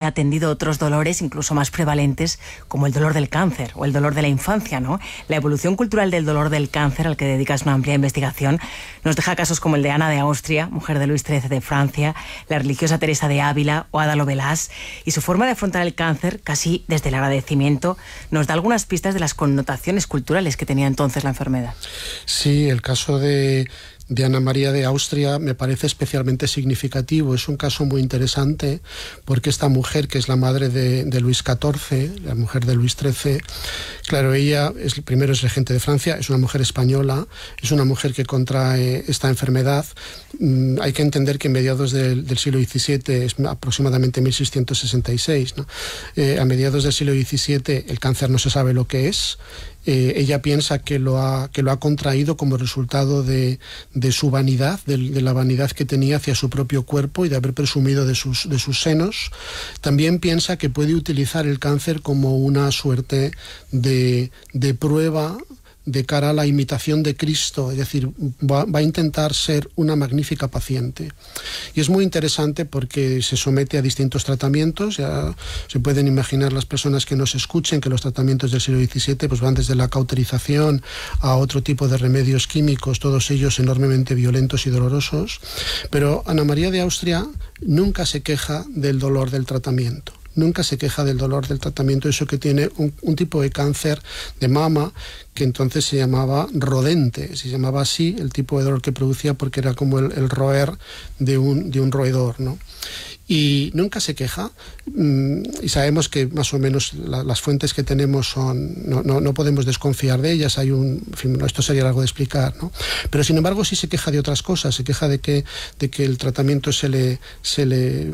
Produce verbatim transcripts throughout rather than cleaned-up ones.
atendido otros dolores incluso más prevalentes, como el dolor del cáncer o el dolor de la infancia, ¿no? La evolución cultural del dolor del cáncer, al que dedicas una amplia investigación, nos deja casos como el de Ana de Austria, mujer de Luis trece de Francia, la religiosa Teresa de Ávila o Ada Lovelace, y su forma de afrontar el cáncer, casi desde el agradecimiento, nos da algunas pistas de las connotaciones culturales que tenía entonces la enfermedad. Sí, el caso de... de Ana María de Austria me parece especialmente significativo. Es un caso muy interesante porque esta mujer, que es la madre de, de Luis catorce, la mujer de Luis trece, claro, ella es, primero es regente de Francia, es una mujer española, es una mujer que contrae esta enfermedad. Mm, hay que entender que en mediados del, del siglo diecisiete, es aproximadamente mil seiscientos sesenta y seis, ¿no? eh, a mediados del siglo diecisiete el cáncer no se sabe lo que es. Eh, ella piensa que lo ha, que lo ha contraído como resultado de, de su vanidad, de, de la vanidad que tenía hacia su propio cuerpo y de haber presumido de sus, de sus senos. También piensa que puede utilizar el cáncer como una suerte de, de prueba de cara a la imitación de Cristo, es decir, va, va a intentar ser una magnífica paciente. Y es muy interesante porque se somete a distintos tratamientos. Ya se pueden imaginar las personas que nos escuchen que los tratamientos del siglo diecisiete pues van desde la cauterización a otro tipo de remedios químicos, todos ellos enormemente violentos y dolorosos. Pero Ana María de Austria nunca se queja del dolor del tratamiento. Nunca se queja del dolor del tratamiento, eso que tiene un, un tipo de cáncer de mama que entonces se llamaba rodente, se llamaba así el tipo de dolor que producía porque era como el, el roer de un, de un roedor, ¿no? Y nunca se queja, y sabemos que más o menos la, las fuentes que tenemos son, no, no, no podemos desconfiar de ellas, hay un, en fin, esto sería algo de explicar, ¿no? Pero sin embargo sí se queja de otras cosas, se queja de que, de que el tratamiento se le... Se le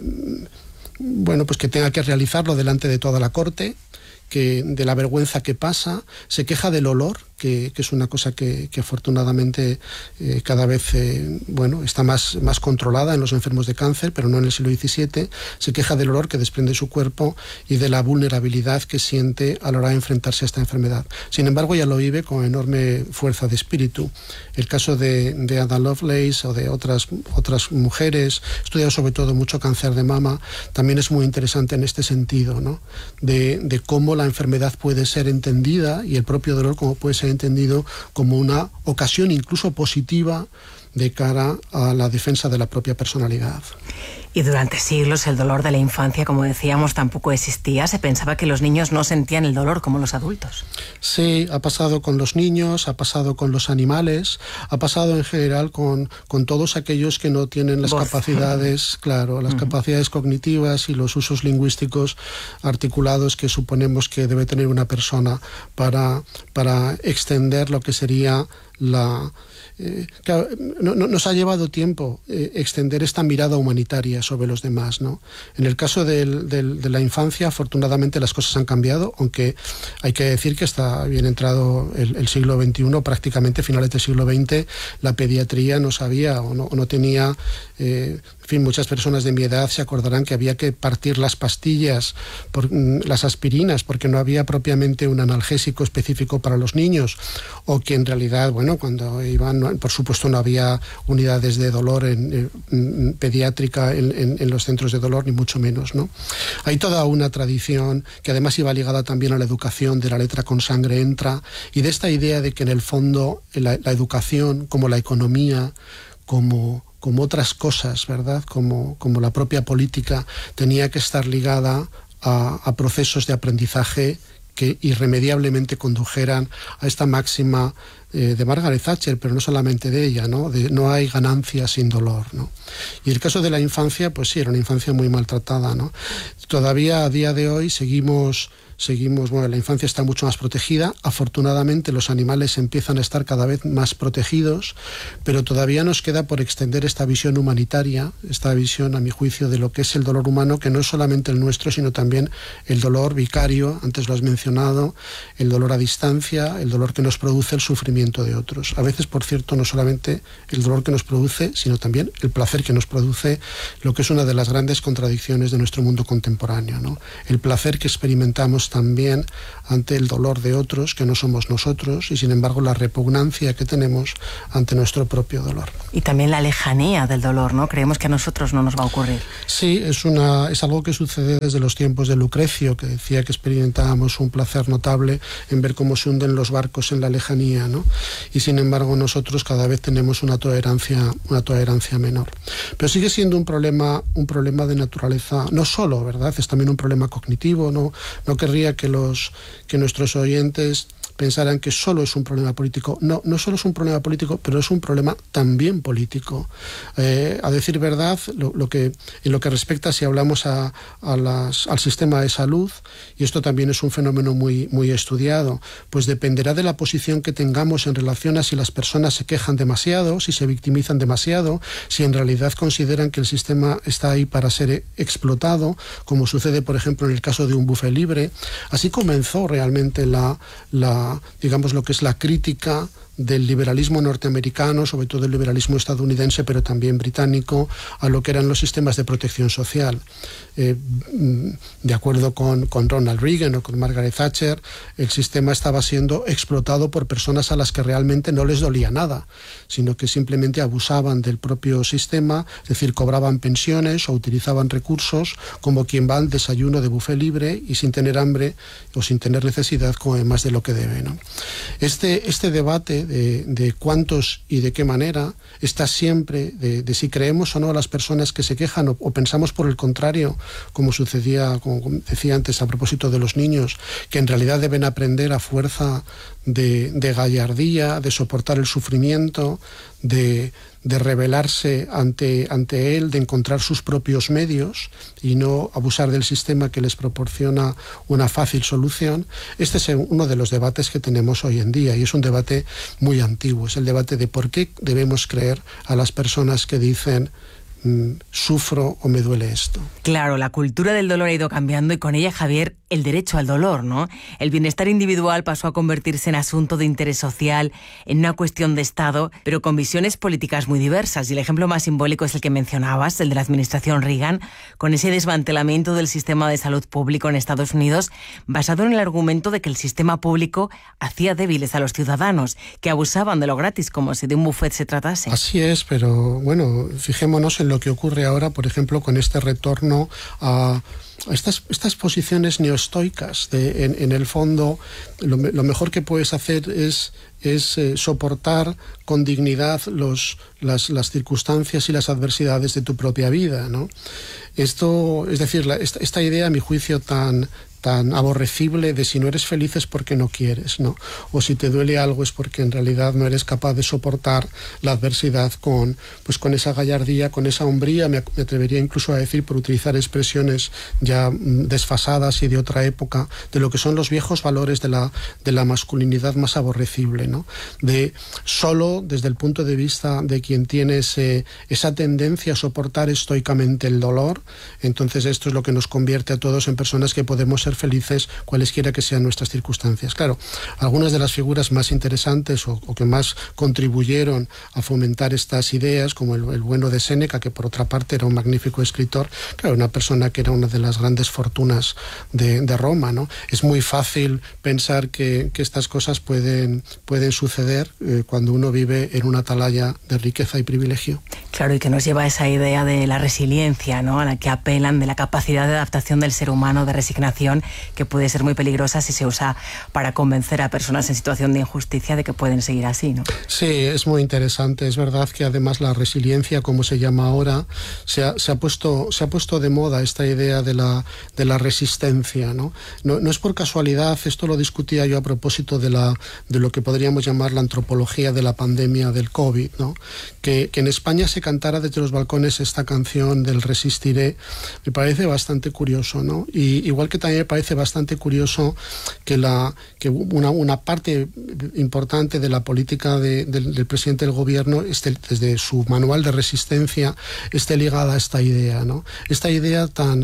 bueno, pues que tenga que realizarlo delante de toda la corte, que de la vergüenza que pasa, se queja del olor, que, que es una cosa que, que afortunadamente eh, cada vez eh, bueno, está más, más controlada en los enfermos de cáncer, pero no en el siglo diecisiete. Se queja del olor que desprende su cuerpo y de la vulnerabilidad que siente a la hora de enfrentarse a esta enfermedad. Sin embargo, ella lo vive con enorme fuerza de espíritu. El caso de, de Ada Lovelace o de otras, otras mujeres, he estudiado sobre todo mucho cáncer de mama, también es muy interesante en este sentido, ¿no? De, de cómo la enfermedad puede ser entendida y el propio dolor como puede ser entendido como una ocasión incluso positiva de cara a la defensa de la propia personalidad. Y durante siglos el dolor de la infancia, como decíamos, tampoco existía. Se pensaba que los niños no sentían el dolor como los adultos. Sí, ha pasado con los niños, ha pasado con los animales, ha pasado en general con, con todos aquellos que no tienen las Voz. capacidades, claro, las uh-huh. capacidades cognitivas y los usos lingüísticos articulados que suponemos que debe tener una persona para, para extender lo que sería la... Eh, claro, no, no, nos ha llevado tiempo eh, extender esta mirada humanitaria sobre los demás, ¿no? En el caso del, del, de la infancia, afortunadamente las cosas han cambiado, aunque hay que decir que está bien entrado el, el siglo veintiuno, prácticamente finales del siglo veinte, la pediatría no sabía o no, o no tenía... Eh, en fin, muchas personas de mi edad se acordarán que había que partir las pastillas, por, las aspirinas, porque no había propiamente un analgésico específico para los niños, o que en realidad, bueno, cuando iban, por supuesto no había unidades de dolor en, en, pediátrica en, en, en los centros de dolor, ni mucho menos, ¿no? Hay toda una tradición que además iba ligada también a la educación, de la letra con sangre entra, y de esta idea de que en el fondo la, la educación, como la economía, como... como otras cosas, ¿verdad? Como, como la propia política, tenía que estar ligada a, a procesos de aprendizaje que irremediablemente condujeran a esta máxima eh, de Margaret Thatcher, pero no solamente de ella, ¿no? De no hay ganancia sin dolor, ¿no? Y el caso de la infancia, pues sí, era una infancia muy maltratada, ¿no? Todavía a día de hoy seguimos... Seguimos, bueno, la infancia está mucho más protegida. Afortunadamente los animales empiezan a estar cada vez más protegidos, pero todavía nos queda por extender esta visión humanitaria, esta visión, a mi juicio, de lo que es el dolor humano, que no es solamente el nuestro, sino también el dolor vicario, antes lo has mencionado, el dolor a distancia, el dolor que nos produce el sufrimiento de otros. A veces, por cierto, no solamente el dolor que nos produce, sino también el placer que nos produce, lo que es una de las grandes contradicciones de nuestro mundo contemporáneo, ¿no? El placer que experimentamos también ante el dolor de otros que no somos nosotros y sin embargo la repugnancia que tenemos ante nuestro propio dolor. Y también la lejanía del dolor, ¿no? Creemos que a nosotros no nos va a ocurrir. Sí, es, una, es algo que sucede desde los tiempos de Lucrecio, que decía que experimentábamos un placer notable en ver cómo se hunden los barcos en la lejanía, ¿no? Y sin embargo nosotros cada vez tenemos una tolerancia, una tolerancia menor. Pero sigue siendo un problema, un problema de naturaleza, no solo, ¿verdad? Es también un problema cognitivo, ¿no? No querría que los que nuestros oyentes pensaran que solo es un problema político. No, no solo es un problema político, pero es un problema también político. Eh, a decir verdad, lo, lo que, en lo que respecta, si hablamos a, a las, al sistema de salud, y esto también es un fenómeno muy, muy estudiado, pues dependerá de la posición que tengamos en relación a si las personas se quejan demasiado, si se victimizan demasiado, si en realidad consideran que el sistema está ahí para ser explotado, como sucede, por ejemplo, en el caso de un buffet libre. Así comenzó realmente la, la digamos lo que es la crítica del liberalismo norteamericano, sobre todo el liberalismo estadounidense, pero también británico, a lo que eran los sistemas de protección social. Eh, de acuerdo con, con Ronald Reagan o con Margaret Thatcher, el sistema estaba siendo explotado por personas a las que realmente no les dolía nada, sino que simplemente abusaban del propio sistema, es decir, cobraban pensiones o utilizaban recursos como quien va al desayuno de buffet libre y sin tener hambre o sin tener necesidad come más de lo que debe, ¿no? Este, este debate De, de cuántos y de qué manera está siempre de, de si creemos o no a las personas que se quejan o, o pensamos por el contrario, como sucedía, como decía antes a propósito de los niños, que en realidad deben aprender a fuerza de, de gallardía, de soportar el sufrimiento, de, de rebelarse ante, ante él, de encontrar sus propios medios y no abusar del sistema que les proporciona una fácil solución. Este es uno de los debates que tenemos hoy en día y es un debate muy antiguo, es el debate de por qué debemos creer a las personas que dicen sufro o me duele esto. Claro, la cultura del dolor ha ido cambiando y con ella, Javier, el derecho al dolor, ¿no? El bienestar individual pasó a convertirse en asunto de interés social, en una cuestión de Estado, pero con visiones políticas muy diversas. Y el ejemplo más simbólico es el que mencionabas, el de la administración Reagan, con ese desmantelamiento del sistema de salud público en Estados Unidos, basado en el argumento de que el sistema público hacía débiles a los ciudadanos, que abusaban de lo gratis, como si de un buffet se tratase. Así es, pero bueno, fijémonos en lo que ocurre ahora, por ejemplo, con este retorno a Estas, estas posiciones neoestoicas. De, en, en el fondo, lo, lo mejor que puedes hacer es, es eh, soportar con dignidad los, las, las circunstancias y las adversidades de tu propia vida, ¿no? Esto, es decir, la, esta, esta idea, a mi juicio, tan tan aborrecible de si no eres feliz es porque no quieres, ¿no? O si te duele algo es porque en realidad no eres capaz de soportar la adversidad con, pues con esa gallardía, con esa hombría, me, me atrevería incluso a decir, por utilizar expresiones ya desfasadas y de otra época, de lo que son los viejos valores de la, de la masculinidad más aborrecible, ¿no? De solo desde el punto de vista de quien tiene ese, esa tendencia a soportar estoicamente el dolor, entonces esto es lo que nos convierte a todos en personas que podemos ser felices cualesquiera que sean nuestras circunstancias. Claro, algunas de las figuras más interesantes o, o que más contribuyeron a fomentar estas ideas, como el, el bueno de Séneca, que por otra parte era un magnífico escritor, claro, una persona que era una de las grandes fortunas de, de Roma, ¿no? Es muy fácil pensar que, que estas cosas pueden, pueden suceder eh, cuando uno vive en una atalaya de riqueza y privilegio. Claro, y que nos lleva a esa idea de la resiliencia, ¿no? A la que apelan, de la capacidad de adaptación del ser humano, de resignación, que puede ser muy peligrosa si se usa para convencer a personas en situación de injusticia de que pueden seguir así, ¿no? Sí, es muy interesante. Es verdad que además la resiliencia, como se llama ahora, se ha, se ha puesto, se ha puesto de moda esta idea de la, de la resistencia, ¿no? No, no es por casualidad, esto lo discutía yo a propósito de, la, de lo que podríamos llamar la antropología de la pandemia del COVID, ¿no? Que, que en España se cantara desde los balcones esta canción del Resistiré, me parece bastante curioso, ¿no? Y igual que también me parece bastante curioso que, la, que una, una parte importante de la política de, del, del presidente del gobierno, esté, desde su manual de resistencia, esté ligada a esta idea, ¿no? Esta idea tan, en,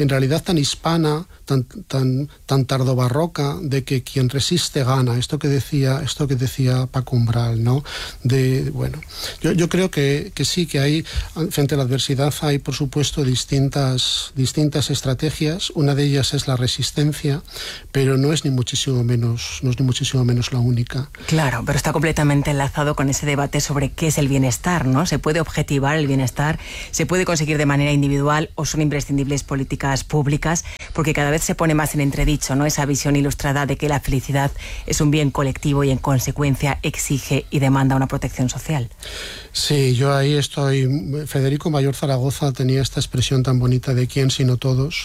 realidad tan hispana, tan, tan, tan tardobarroca, de que quien resiste gana, esto que decía, esto que decía Paco Umbral, ¿no? De, bueno, yo, yo creo que, que sí, que hay, frente a la adversidad hay, por supuesto, distintas, distintas estrategias. Una de ellas es la resistencia, pero no es ni muchísimo menos, no es ni muchísimo menos la única. Claro, pero está completamente enlazado con ese debate sobre qué es el bienestar, ¿no? ¿Se puede objetivar el bienestar? ¿Se puede conseguir de manera individual o son imprescindibles políticas públicas? Porque cada vez se pone más en entredicho, ¿no?, esa visión ilustrada de que la felicidad es un bien colectivo y en consecuencia exige y demanda una protección social. Sí, yo ahí estoy. Federico Mayor Zaragoza tenía esta expresión tan bonita de quién sino todos,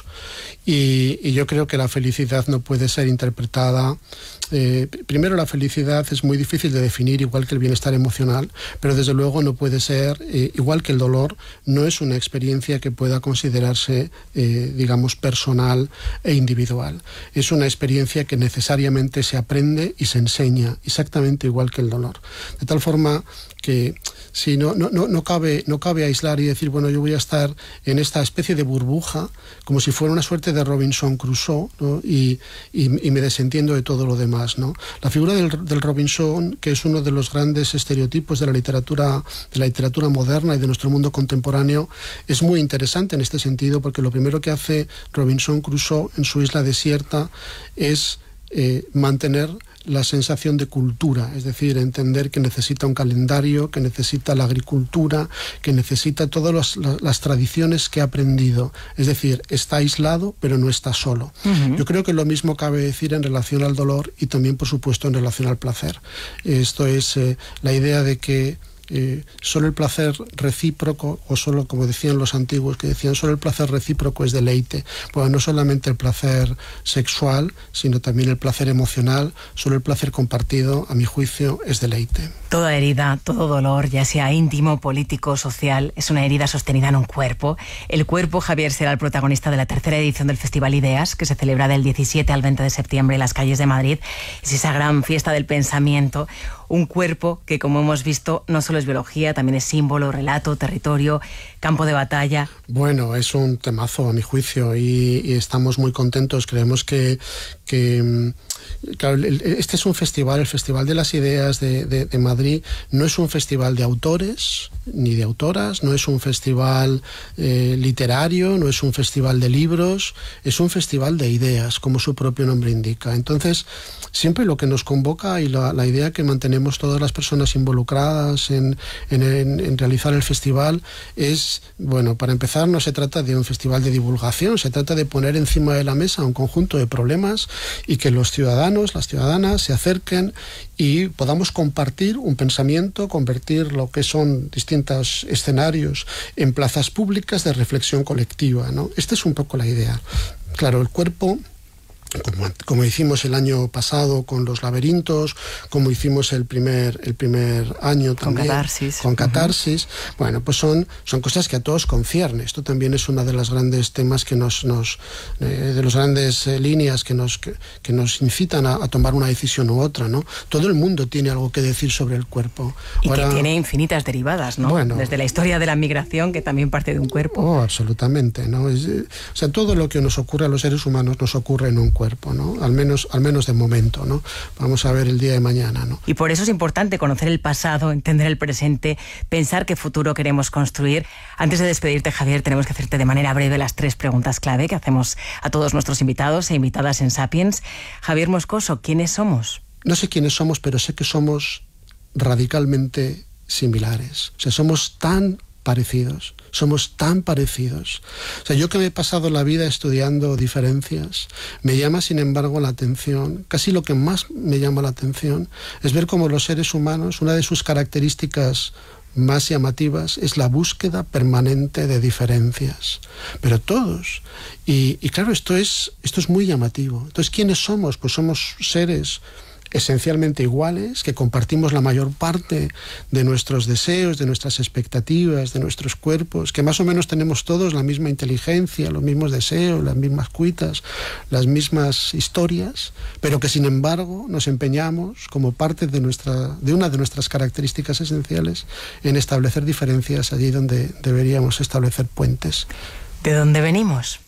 y, y yo creo que la felicidad no puede ser interpretada. Eh, primero, la felicidad es muy difícil de definir, igual que el bienestar emocional, pero desde luego no puede ser, eh, igual que el dolor, no es una experiencia que pueda considerarse, eh, digamos, personal e individual. Es una experiencia que necesariamente se aprende y se enseña, exactamente igual que el dolor. De tal forma que si no, no, no, no, cabe, no cabe aislar y decir, bueno, yo voy a estar en esta especie de burbuja, como si fuera una suerte de Robinson Crusoe, ¿no? y, y, y me desentiendo de todo lo demás, ¿no? La figura del, del Robinson, que es uno de los grandes estereotipos de la literatura, de la literatura moderna y de nuestro mundo contemporáneo, es muy interesante en este sentido, porque lo primero que hace Robinson Crusoe en su isla desierta es eh, mantener la sensación de cultura, es decir, entender que necesita un calendario, que necesita la agricultura, que necesita todas las, las, las tradiciones que ha aprendido. Es decir, está aislado, pero no está solo. Uh-huh. Yo creo que lo mismo cabe decir en relación al dolor y también, por supuesto, en relación al placer. Esto es eh, la idea de que Eh, solo el placer recíproco, o solo, como decían los antiguos, que decían solo el placer recíproco es deleite. Bueno, no solamente el placer sexual, sino también el placer emocional. Solo el placer compartido, a mi juicio, es deleite. Toda herida, todo dolor, ya sea íntimo, político, social, es una herida sostenida en un cuerpo. El cuerpo, Javier, será el protagonista de la tercera edición del Festival Ideas, que se celebra del diecisiete al veinte de septiembre en las calles de Madrid. Es esa gran fiesta del pensamiento. Un cuerpo que, como hemos visto, no solo es biología, también es símbolo, relato, territorio, campo de batalla. Bueno, es un temazo a mi juicio y, y estamos muy contentos. Creemos que, que claro, este es un festival, el Festival de las Ideas de, de, de Madrid, no es un festival de autores ni de autoras, no es un festival eh, literario, no es un festival de libros, es un festival de ideas, como su propio nombre indica. Entonces, siempre lo que nos convoca y la, la idea que mantenemos todas las personas involucradas en, en, en, en realizar el festival es, bueno, para empezar, no se trata de un festival de divulgación, se trata de poner encima de la mesa un conjunto de problemas y que los ciudadanos, las ciudadanas se acerquen y podamos compartir un pensamiento, convertir lo que son distintos escenarios en plazas públicas de reflexión colectiva, ¿no? Esta es un poco la idea. Claro, el cuerpo, Como, como hicimos el año pasado con los laberintos, como hicimos el primer, el primer año también. Con Catarsis. Con Catarsis. Uh-huh. Bueno, pues son, son cosas que a todos concierne. Esto también es una de las grandes temas que nos, nos eh, de las grandes eh, líneas que nos, que, que nos incitan a, a tomar una decisión u otra, ¿no? Todo el mundo tiene algo que decir sobre el cuerpo. Y Ahora, que tiene infinitas derivadas, ¿no? Bueno, desde la historia de la migración, que también parte de un cuerpo. Oh, absolutamente, ¿no? Es, eh, o sea, todo lo que nos ocurre a los seres humanos nos ocurre en un cuerpo. Cuerpo, ¿no? Al menos, al menos de momento, ¿no? Vamos a ver el día de mañana, ¿no? Y por eso es importante conocer el pasado, entender el presente, pensar qué futuro queremos construir. Antes de despedirte, Javier, tenemos que hacerte de manera breve las tres preguntas clave que hacemos a todos nuestros invitados e invitadas en Sapiens. Javier Moscoso, ¿quiénes somos? No sé quiénes somos, pero sé que somos radicalmente similares. O sea, somos tan parecidos, somos tan parecidos. O sea, yo que me he pasado la vida estudiando diferencias, me llama sin embargo la atención, casi lo que más me llama la atención, es ver cómo los seres humanos, una de sus características más llamativas es la búsqueda permanente de diferencias, pero todos. Y, y claro, esto es, esto es muy llamativo. Entonces, ¿quiénes somos? Pues somos seres esencialmente iguales, que compartimos la mayor parte de nuestros deseos, de nuestras expectativas, de nuestros cuerpos, que más o menos tenemos todos la misma inteligencia, los mismos deseos, las mismas cuitas, las mismas historias, pero que sin embargo nos empeñamos como parte de, nuestra, de una de nuestras características esenciales en establecer diferencias allí donde deberíamos establecer puentes. ¿De dónde venimos?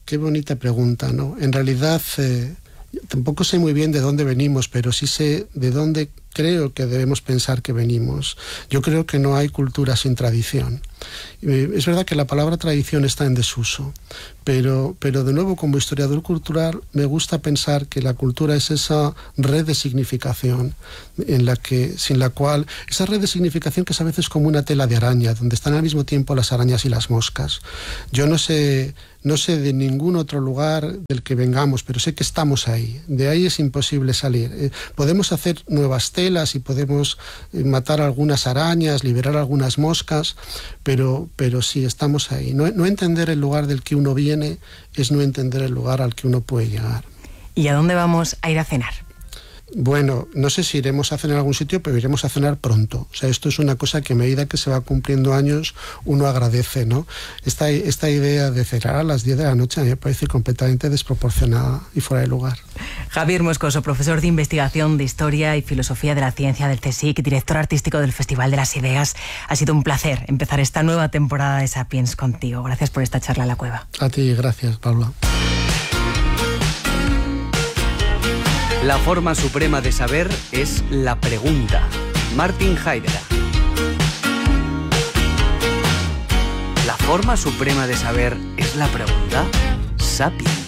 qué bonita pregunta, ¿no? En realidad, eh, tampoco sé muy bien de dónde venimos, pero sí sé de dónde creo que debemos pensar que venimos. Yo creo que no hay cultura sin tradición. Es verdad que la palabra tradición está en desuso, pero, pero de nuevo, como historiador cultural, me gusta pensar que la cultura es esa red de significación en la que, sin la cual, esa red de significación que es a veces como una tela de araña, donde están al mismo tiempo las arañas y las moscas. Yo no sé, no sé de ningún otro lugar del que vengamos, pero sé que estamos ahí. De ahí es imposible salir. Eh, podemos hacer nuevas telas y podemos eh, matar algunas arañas, liberar algunas moscas, pero, pero sí, estamos ahí. No, no entender el lugar del que uno viene es no entender el lugar al que uno puede llegar. ¿Y a dónde vamos a ir a cenar? Bueno, no sé si iremos a cenar a algún sitio, pero iremos a cenar pronto. O sea, esto es una cosa que a medida que se va cumpliendo años uno agradece, ¿no? Esta, esta idea de cenar a las diez de la noche a mí me parece completamente desproporcionada y fuera de lugar. Javier Moscoso, profesor de investigación de Historia y Filosofía de la Ciencia del CSIC, director artístico del Festival de las Ideas. Ha sido un placer empezar esta nueva temporada de Sapiens contigo. Gracias por esta charla en la cueva. A ti, gracias, Paula. La forma suprema de saber es la pregunta. Martin Heidegger. ¿La forma suprema de saber es la pregunta? Sapiens.